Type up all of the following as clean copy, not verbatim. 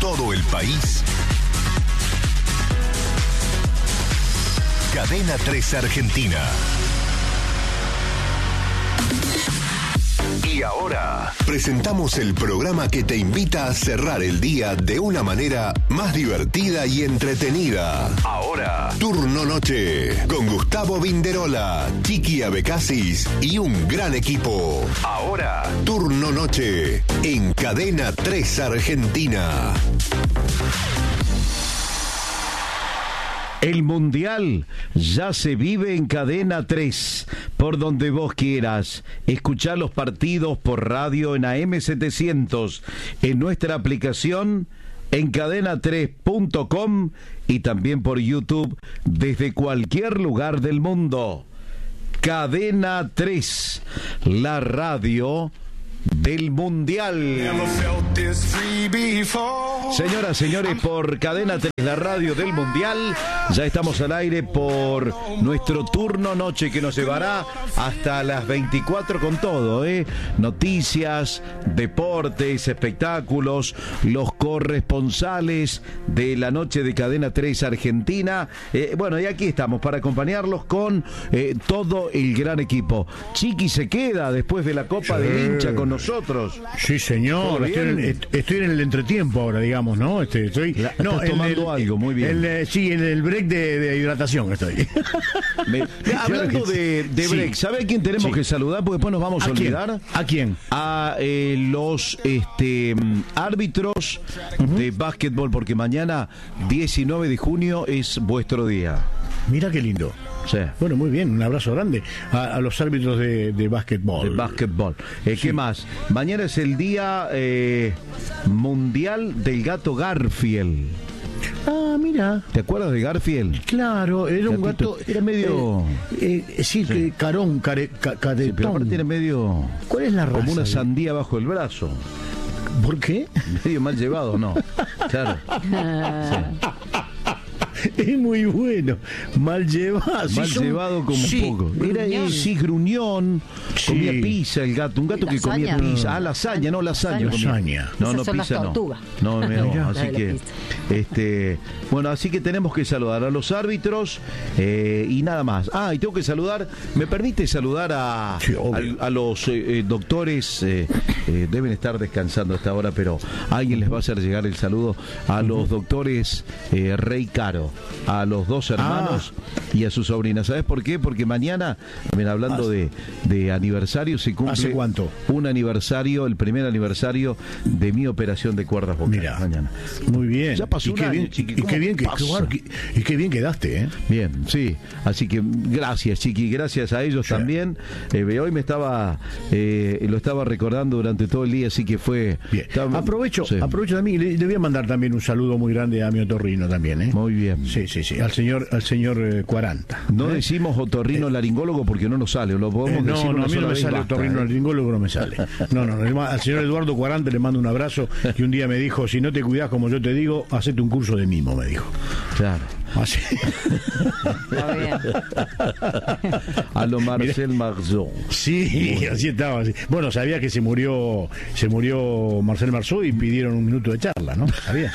todo el país. Cadena 3 Argentina. Y ahora presentamos el programa que te invita a cerrar el día de una manera más divertida y entretenida. Ahora, Turno Noche, con Gustavo Vinderola, Chiqui Abecasis y un gran equipo. Ahora, Turno Noche, en Cadena 3 Argentina. El Mundial ya se vive en Cadena 3, por donde vos quieras. Escuchá los partidos por radio en AM700, en nuestra aplicación, en cadena3.com y también por YouTube desde cualquier lugar del mundo. Cadena 3, la radio del Mundial. Señoras, señores, por Cadena 3, la radio del Mundial, ya estamos al aire por nuestro Turno Noche que nos llevará hasta las 24 con todo, noticias, deportes, espectáculos, los corresponsales de la noche de Cadena 3 Argentina. Bueno, y aquí estamos para acompañarlos con todo el gran equipo. Chiqui se queda después de la Copa del Hincha con nosotros. Sí, señor. Estoy en el entretiempo ahora, digamos, ¿no? Estoy tomando algo, muy bien. Sí, en el break de hidratación estoy. Hablando de break, ¿sabe a quién tenemos que saludar? Porque después nos vamos a olvidar. ¿A quién? A los árbitros de básquetbol, porque mañana, 19 de junio, es vuestro día. Mira qué lindo. Sí. Bueno, muy bien, un abrazo grande a los árbitros de básquetbol. De básquetbol. Sí. ¿Qué más? Mañana es el día mundial del gato Garfield. Ah, mira. ¿Te acuerdas de Garfield? Claro, era un gato. Era medio. Caretón. Sí, pero aparte era medio. ¿Cuál es la raza? Como una sandía bajo el brazo. ¿Por qué? Medio mal llevado, ¿no? Claro. Sí. Es muy bueno. Mal llevado. Mal llevado como poco. Era gruñón. Sí. Comía pizza el gato. Un gato que comía pizza. Ah, lasaña, no lasaña. Lasaña. No, pizza no. No, así que bueno, así que tenemos que saludar a los árbitros y nada más. Y tengo que saludar, ¿me permite saludar a los doctores? Deben estar descansando a esta hora, pero alguien les va a hacer llegar el saludo a los doctores Rey Caro, a los dos hermanos y a su sobrina. ¿Sabes por qué? Porque mañana, hablando de aniversario, se cumple. ¿Hace cuánto? Un aniversario, el primer aniversario de mi operación de cuerdas vocales. Mira, mañana. Muy bien. Ya pasó y qué bien, Chiqui, qué bien quedaste, ¿eh? Bien, sí. Así que gracias, Chiqui, gracias a ellos también. Hoy me estaba, lo estaba recordando durante todo el día, así que fue. Bien. Aprovecho también, le voy a mandar también un saludo muy grande a mi otorrino también, ¿eh? Muy bien. Sí, al señor 40. No decimos otorrino laringólogo porque no nos sale, lo podemos decir a mí no me sale otorrino laringólogo, no me sale. Al señor Eduardo 40 le mando un abrazo, que un día me dijo, si no te cuidás como yo te digo, hacete un curso de mimo, me dijo. Claro. Así. A lo Marcel Marceau. Sí, así estaba. Así. Bueno, sabía que se murió Marcel Marceau y pidieron un minuto de charla, ¿no? ¿Sabía?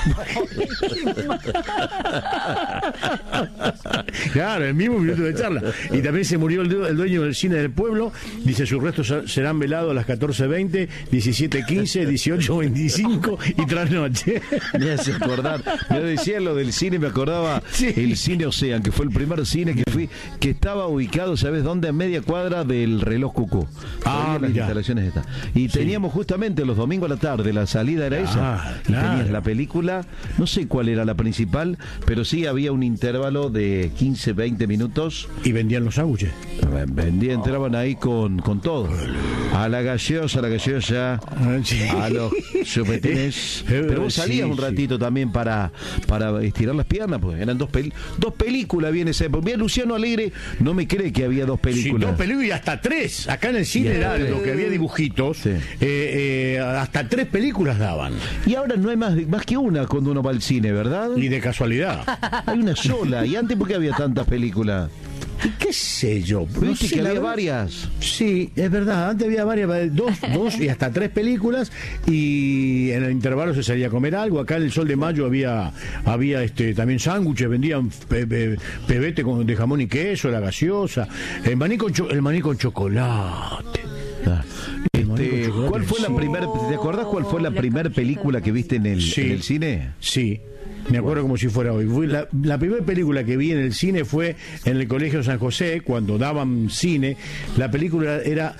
Claro, el mismo minuto de charla. Y también se murió el dueño del cine del pueblo. Dice, sus restos serán velados a las 14:20, 17:15, 18:25 y trasnoche. Me hace acordar. Me decía lo del cine, me acordaba el Cine Ocean, que fue el primer cine que fui, que estaba ubicado, ¿sabes dónde? A media cuadra del reloj Cucú. Las instalaciones estas. Y teníamos justamente los domingos a la tarde, la salida era esa. Y tenías la película, no sé cuál era la principal, pero sí había un intervalo de 15, 20 minutos. Y vendían los sándwiches. Entraban ahí con todo. A la gaseosa, a los chupetines. Pero vos salías un ratito también para estirar las piernas, pues eran dos películas, bien esa época. Bien, Luciano Alegre no me cree que había dos películas. Sí, dos películas y hasta tres. Acá en el cine era lo que había dibujitos. Sí. Hasta 3 películas daban. Y ahora no hay más que una cuando uno va al cine, ¿verdad? Y de casualidad. Hay una sola. ¿Y antes por qué había tantas películas? Y qué sé yo. No Viste sé, que había verdad, varias. Sí, es verdad. Antes había varias, dos y hasta 3 películas. Y en el intervalo se salía a comer algo. Acá en el Sol de Mayo había también sándwiches, vendían pebete de jamón y queso, la gaseosa, el maní con chocolate. ¿Cuál fue la primera? ¿Te acordás cuál fue la primera película que viste en el cine? Sí. Me acuerdo como si fuera hoy. La primera película que vi en el cine fue en el Colegio San José, cuando daban cine. La película era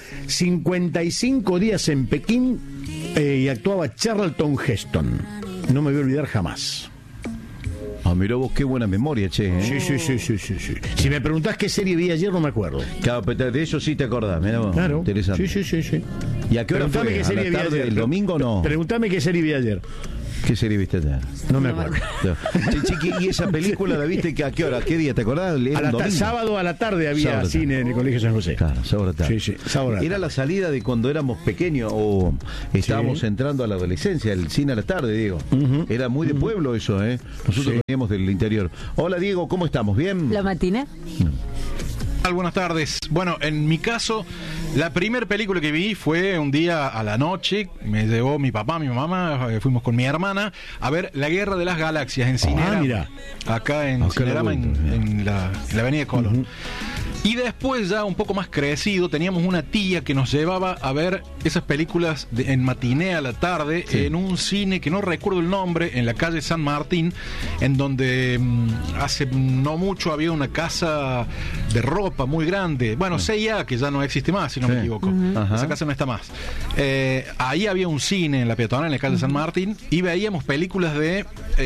55 días en Pekín y actuaba Charlton Heston. No me voy a olvidar jamás. Ah, mirá vos, qué buena memoria, che. Sí. Si me preguntás qué serie vi ayer, no me acuerdo. Claro, pero de eso sí te acordás, mirá vos. Claro. Interesante. Sí. ¿Y a qué hora fue? Qué serie ¿A vi la tarde ayer. del domingo o no? Preguntame qué serie vi ayer. ¿Qué serie viste ayer? No me acuerdo. Che, Chiqui, ¿y esa película la viste a qué hora? ¿Qué día? ¿Te acordás? Sábado a la tarde había Sábado cine en el Colegio San José. Claro, sábado a la tarde. Sí, sábado a la tarde. Era la salida de cuando éramos pequeños o estábamos entrando a la adolescencia, el cine a la tarde, Diego. Era muy de pueblo eso, ¿eh? Nosotros veníamos del interior. Hola, Diego, ¿cómo estamos? ¿Bien? ¿La matina? Buenas tardes. Bueno, en mi caso, la primera película que vi fue un día a la noche. Me llevó mi papá, mi mamá, fuimos con mi hermana a ver La Guerra de las Galaxias en Cinerama. Mira. Acá en Cinerama, en la Avenida Colón. Y después, ya un poco más crecido, teníamos una tía que nos llevaba a ver esas películas en matiné a la tarde, en un cine que no recuerdo el nombre, en la calle San Martín, en donde hace no mucho había una casa de ropa muy grande. Bueno, C&A, que ya no existe más, si no me equivoco. Esa casa no está más. Ahí había un cine en la peatonal, en la calle San Martín, y veíamos películas de...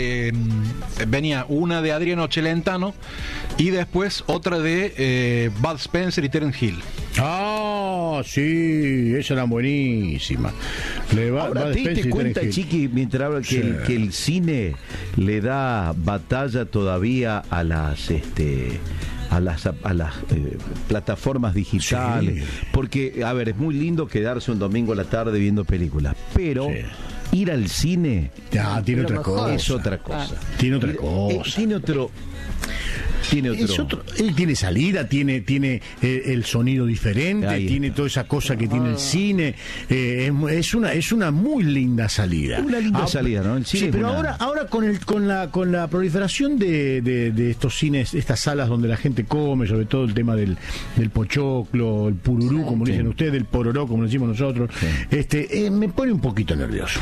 venía una de Adriano Celentano y después otra de... Bud Spencer y Terence Hill. Ah, sí, esa era buenísima. Ahora te diste cuenta, Chiqui, mientras habla que el cine le da batalla todavía a las plataformas digitales, porque a ver, es muy lindo quedarse un domingo a la tarde viendo películas, pero ir al cine tiene otra cosa. Es otra cosa. Tiene otra cosa. Tiene otro. Él tiene salida, tiene el sonido diferente, tiene toda esa cosa que tiene el cine. Es una muy linda salida. Una linda salida, ¿no? El cine pero ahora con la proliferación de estos cines, estas salas donde la gente come, sobre todo el tema del pochoclo, el pururú, como dicen ustedes, el pororó, como decimos nosotros, me pone un poquito nervioso.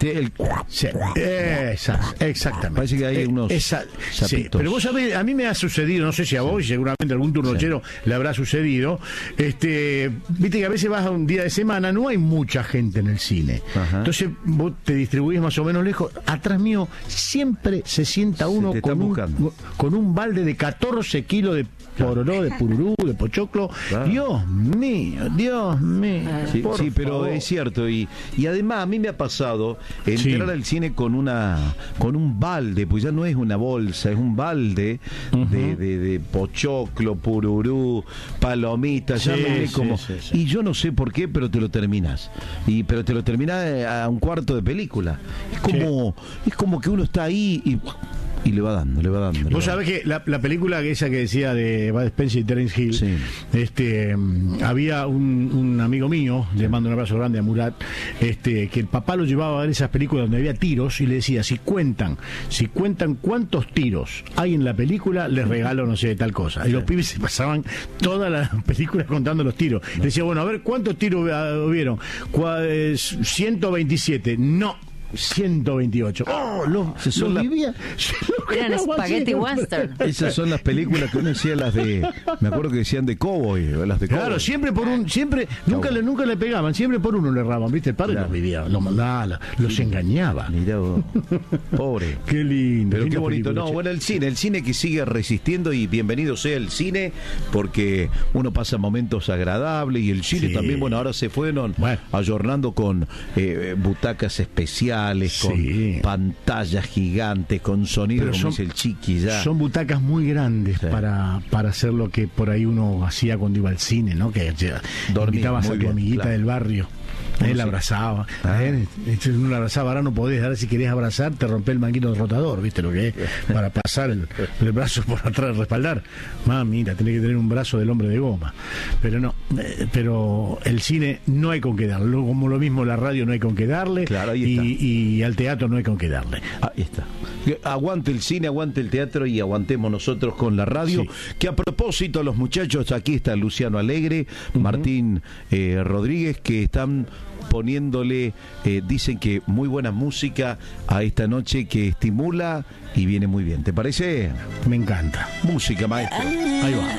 Exactamente. Parece que hay unos pero vos sabés, a mí me ha sucedido, no sé si a vos y seguramente a algún turnochero le habrá sucedido, viste que a veces vas a un día de semana, no hay mucha gente en el cine. Entonces vos te distribuís más o menos lejos. Atrás mío siempre se sienta uno con un balde de 14 kilos de pororó, de pururú, de pochoclo. Claro. Dios mío. Sí, pero favor. Es cierto. Y además a mí me ha pasado entrar al cine con un balde, pues ya no es una bolsa, es un balde de pochoclo, pururú, palomitas, y yo no sé por qué, pero te lo terminas. Pero te lo terminas a un cuarto de película. Es como que uno está ahí y le va dando. Vos sabés que la película esa que decía de Bud Spencer y Terence Hill, había un amigo mío, le mando un abrazo grande a Murat, que el papá lo llevaba a ver esas películas donde había tiros y le decía, si cuentan cuántos tiros hay en la película, les regalo no sé tal cosa. Y los pibes se pasaban toda la película contando los tiros. Le decía, bueno, a ver, ¿cuántos tiros hubieron? 127. No. 128. Eran spaghetti western. Esas son las películas que uno decía, las de, me acuerdo que decían de cowboy, las de cowboy. Claro, nunca le pegaban, siempre por uno le erraban, ¿viste? El padre los vivía, los mandaba, los engañaba. Mirá vos. Pobre. Qué lindo. Pero qué bonito. No, bueno, el cine que sigue resistiendo, y bienvenido sea el cine, porque uno pasa momentos agradables, y el cine también, bueno, ahora se fueron ayornando con butacas especiales, con pantallas gigantes, con sonido, como dice el Chiqui ya. Son butacas muy grandes para hacer lo que por ahí uno hacía cuando iba al cine, ¿no? Que invitabas a tu amiguita del barrio. Él abrazaba. Uno abrazaba, ahora no podés. Ahora si querés abrazar, te rompe el manguito del rotador, ¿viste lo que es? Para pasar el brazo por atrás, respaldar. Mira, tenés que tener un brazo del hombre de goma. Pero no, pero el cine no hay con qué darle. Como lo mismo la radio no hay con qué darle. Claro, ahí está. Y al teatro no hay con qué darle. Ahí está. Aguante el cine, aguante el teatro y aguantemos nosotros con la radio. Sí. Que a propósito, los muchachos, aquí está Luciano Alegre, Martín Rodríguez, que están poniéndole, dicen que muy buena música a esta noche que estimula y viene muy bien. ¿Te parece? Me encanta. Música, maestro. Ahí va.